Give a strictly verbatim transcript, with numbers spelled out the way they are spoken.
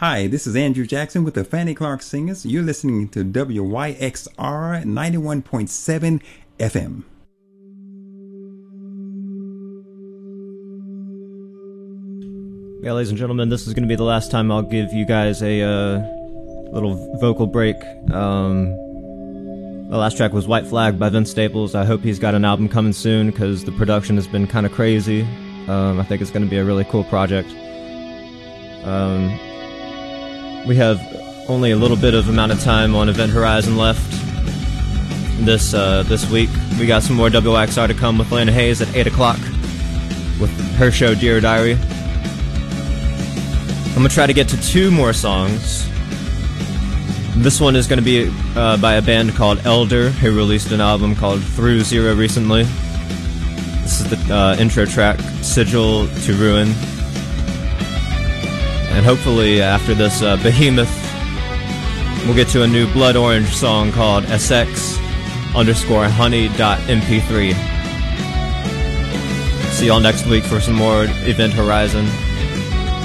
Hi, this is Andrew Jackson with the Fannie Clark Singers. You're listening to W Y X R ninety-one point seven F M. Yeah, ladies and gentlemen, this is going to be the last time I'll give you guys a uh, little vocal break. Um, the last track was White Flag by Vince Staples. I hope he's got an album coming soon because the production has been kind of crazy. Um, I think it's going to be a really cool project. Um, we have only a little bit of amount of time on Event Horizon left this uh, this week. We got some more W Y X R to come with Lana Hayes at eight o'clock with her show Dear Diary. I'm going to try to get to two more songs. This one is going to be uh, by a band called Elder, who released an album called Through Zero recently. This is the uh, intro track, Sigil to Ruin. And hopefully after this uh, behemoth, we'll get to a new Blood Orange song called S X underscore honey dot M P three. See y'all next week for some more Event Horizon.